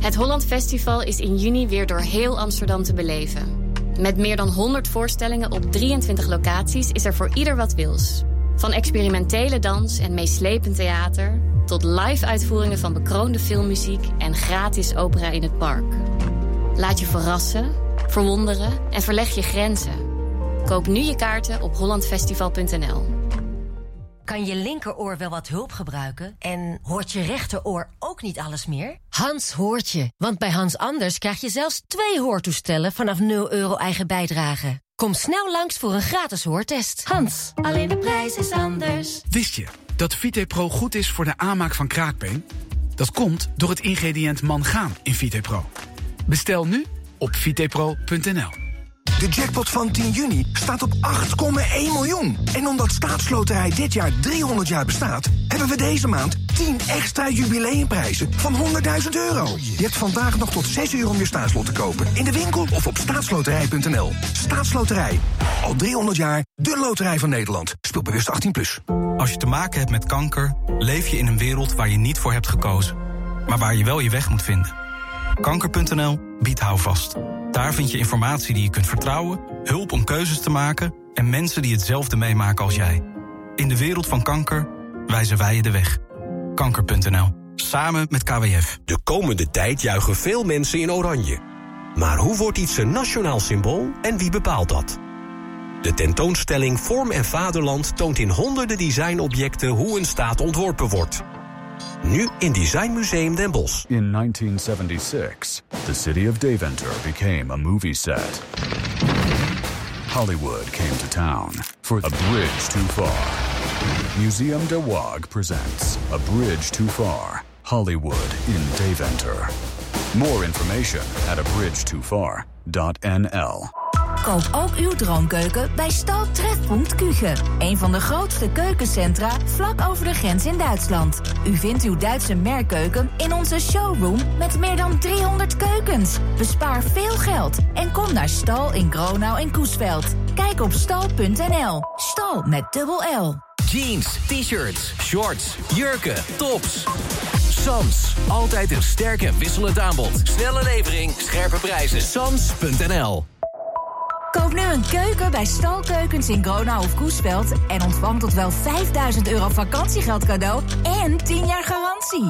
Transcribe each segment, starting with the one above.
Het Holland Festival is in juni weer door heel Amsterdam te beleven. Met meer dan 100 voorstellingen op 23 locaties is er voor ieder wat wils. Van experimentele dans en meeslepend theater tot live-uitvoeringen van bekroonde filmmuziek en gratis opera in het park. Laat je verrassen, verwonderen en verleg je grenzen. Koop nu je kaarten op hollandfestival.nl. Kan je linkeroor wel wat hulp gebruiken? En hoort je rechteroor ook niet alles meer? Hans hoort je, want bij Hans Anders krijg je zelfs 2 hoortoestellen vanaf €0 eigen bijdrage. Kom snel langs voor een gratis hoortest. Hans, alleen de prijs is anders. Wist je dat VitePro goed is voor de aanmaak van kraakbeen? Dat komt door het ingrediënt mangaan in VitePro. Bestel nu op vitepro.nl. De jackpot van 10 juni staat op 8,1 miljoen. En omdat Staatsloterij dit jaar 300 jaar bestaat, hebben we deze maand 10 extra jubileumprijzen van €100.000. Je hebt vandaag nog tot 6 uur om je staatslot te kopen. In de winkel of op staatsloterij.nl. Staatsloterij. Al 300 jaar de loterij van Nederland. Speel bewust 18+. Als je te maken hebt met kanker, leef je in een wereld waar je niet voor hebt gekozen. Maar waar je wel je weg moet vinden. Kanker.nl biedt houvast. Daar vind je informatie die je kunt vertrouwen, hulp om keuzes te maken en mensen die hetzelfde meemaken als jij. In de wereld van kanker wijzen wij je de weg. Kanker.nl. Samen met KWF. De komende tijd juichen veel mensen in oranje. Maar hoe wordt iets een nationaal symbool en wie bepaalt dat? De tentoonstelling Vorm en Vaderland toont in honderden designobjecten hoe een staat ontworpen wordt. Nu in Designmuseum Den Bosch. In 1976, the city of Deventer became a movie set. Hollywood came to town for A Bridge Too Far. Museum de Waag presents A Bridge Too Far, Hollywood in Deventer. More information at abridgetofar.nl. Koop ook uw droomkeuken bij Stal Trefpunt Küche. Een van de grootste keukencentra vlak over de grens in Duitsland. U vindt uw Duitse merkkeuken in onze showroom met meer dan 300 keukens. Bespaar veel geld en kom naar Stal in Gronau en Coesveld. Kijk op stal.nl. Stal met dubbel L. Jeans, t-shirts, shorts, jurken, tops. Sams, altijd een sterk en wisselend aanbod. Snelle levering, scherpe prijzen. Sams.nl. Koop nu een keuken bij Stalkeukens in Gronau of Coesveld en ontvang tot wel €5.000 vakantiegeld cadeau en 10 jaar garantie.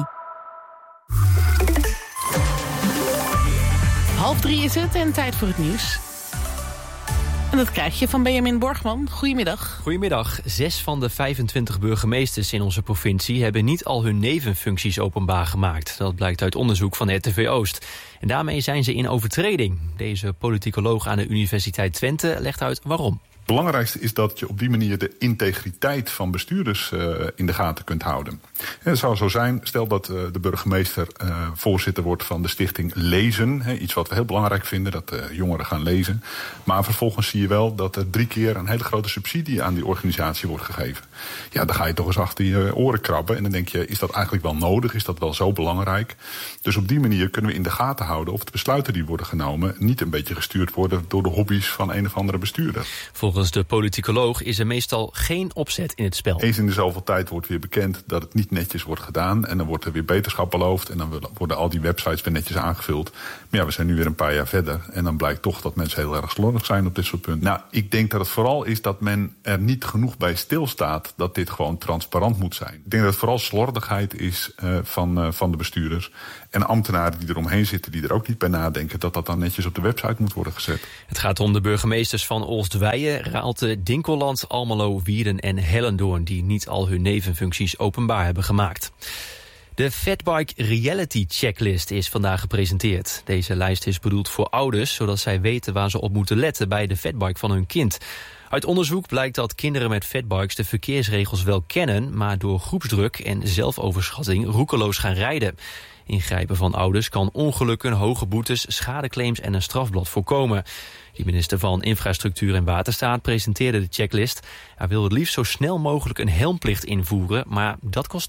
2:30 is het en tijd voor het nieuws. En dat krijg je van Benjamin Borgman. Goedemiddag. Goedemiddag. 6 van de 25 burgemeesters in onze provincie hebben niet al hun nevenfuncties openbaar gemaakt. Dat blijkt uit onderzoek van RTV Oost. En daarmee zijn ze in overtreding. Deze politicoloog aan de Universiteit Twente legt uit waarom. Het belangrijkste is dat je op die manier de integriteit van bestuurders in de gaten kunt houden. En het zou zo zijn, stel dat de burgemeester voorzitter wordt van de stichting Lezen. Iets wat we heel belangrijk vinden, dat jongeren gaan lezen. Maar vervolgens zie je wel dat er 3 keer een hele grote subsidie aan die organisatie wordt gegeven. Ja, dan ga je toch eens achter je oren krabben. En dan denk je, is dat eigenlijk wel nodig? Is dat wel zo belangrijk? Dus op die manier kunnen we in de gaten houden of de besluiten die worden genomen niet een beetje gestuurd worden door de hobby's van een of andere bestuurder. Volgens de politicoloog is er meestal geen opzet in het spel. Eens in de zoveel tijd wordt weer bekend dat het niet netjes wordt gedaan. En dan wordt er weer beterschap beloofd. En dan worden al die websites weer netjes aangevuld. Maar ja, we zijn nu weer een paar jaar verder. En dan blijkt toch dat mensen heel erg slordig zijn op dit soort punten. Nou, ik denk dat het vooral is dat men er niet genoeg bij stilstaat dat dit gewoon transparant moet zijn. Ik denk dat het vooral slordigheid is van de bestuurders. En ambtenaren die eromheen zitten, die er ook niet bij nadenken dat dat dan netjes op de website moet worden gezet. Het gaat om de burgemeesters van Oostweijen, Raalte, Dinkeland, Almelo, Wierden en Hellendoorn, die niet al hun nevenfuncties openbaar hebben gemaakt. De Fatbike Reality Checklist is vandaag gepresenteerd. Deze lijst is bedoeld voor ouders, zodat zij weten waar ze op moeten letten bij de fatbike van hun kind. Uit onderzoek blijkt dat kinderen met fatbikes de verkeersregels wel kennen, maar door groepsdruk en zelfoverschatting roekeloos gaan rijden. Ingrijpen van ouders kan ongelukken, hoge boetes, schadeclaims en een strafblad voorkomen. De minister van Infrastructuur en Waterstaat presenteerde de checklist. Hij wil het liefst zo snel mogelijk een helmplicht invoeren, maar dat kost tijd.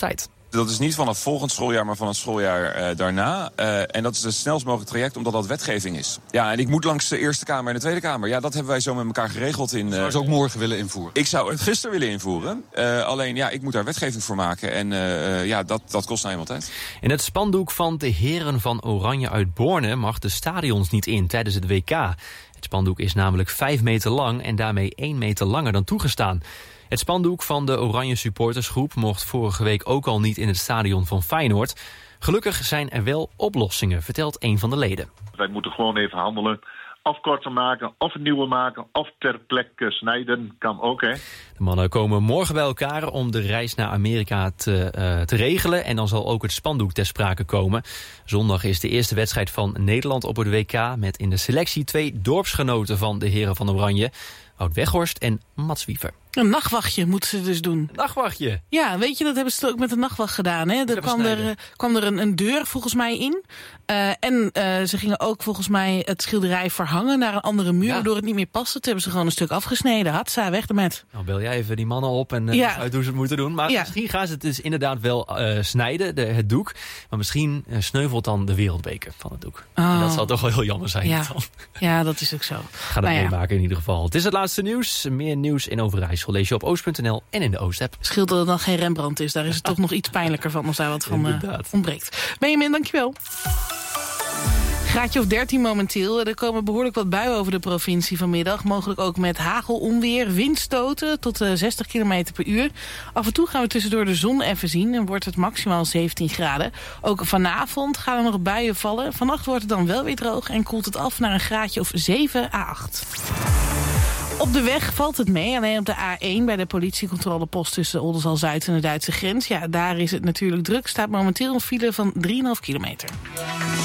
Dat is niet vanaf volgend schooljaar, maar van het schooljaar daarna. En dat is het snelst mogelijk traject, omdat dat wetgeving is. Ja, en ik moet langs de Eerste Kamer en de Tweede Kamer. Ja, dat hebben wij zo met elkaar geregeld. Zou je het ook morgen willen invoeren? Ik zou het gisteren willen invoeren. Alleen, ik moet daar wetgeving voor maken. En dat kost nou eenmaal tijd. In het spandoek van de Heren van Oranje uit Borne mag de stadions niet in tijdens het WK. Het spandoek is namelijk 5 meter lang en daarmee 1 meter langer dan toegestaan. Het spandoek van de Oranje supportersgroep mocht vorige week ook al niet in het stadion van Feyenoord. Gelukkig zijn er wel oplossingen, vertelt een van de leden. Wij moeten gewoon even handelen. Of korter maken, of een nieuwe maken, of ter plekke snijden. Kan ook, hè. De mannen komen morgen bij elkaar om de reis naar Amerika te regelen. En dan zal ook het spandoek ter sprake komen. Zondag is de eerste wedstrijd van Nederland op het WK... met in de selectie 2 dorpsgenoten van de Heren van Oranje. Wout Weghorst en Mats Wiever. Een nachtwachtje moeten ze dus doen. Nachtwachtje? Ja, weet je, dat hebben ze ook met de nachtwacht gedaan. Hè? Er kwam er een deur volgens mij in. En ze gingen ook volgens mij het schilderij verhangen naar een andere muur... waardoor het niet meer paste. Toen hebben ze gewoon een stuk afgesneden. Hatsa, weg ermet. Nou, bel jij even die mannen op en uit hoe ze het moeten doen. Maar misschien gaan ze het dus inderdaad wel snijden, het doek. Maar misschien sneuvelt dan de wereldbeker van het doek. Oh. En dat zal toch wel heel jammer zijn. Ja, ja, dat is ook zo. Ga dat meemaken in ieder geval. Het is het laatste nieuws. Meer nieuws in Overijssel lees je op oost.nl en in de Oost-app. Scheelt dat het dan geen Rembrandt is. Daar is het toch nog iets pijnlijker van als daar wat van ontbreekt. Benjamin, dankjewel. Graadje of 13 momenteel. Er komen behoorlijk wat buien over de provincie vanmiddag. Mogelijk ook met hagel, onweer, windstoten tot 60 km per uur. Af en toe gaan we tussendoor de zon even zien en wordt het maximaal 17 graden. Ook vanavond gaan er nog buien vallen. Vannacht wordt het dan wel weer droog en koelt het af naar een graadje of 7 à 8. Op de weg valt het mee, alleen op de A1 bij de politiecontrolepost tussen Oldenzaal-Zuid en de Duitse grens. Ja, daar is het natuurlijk druk. Staat momenteel een file van 3,5 kilometer.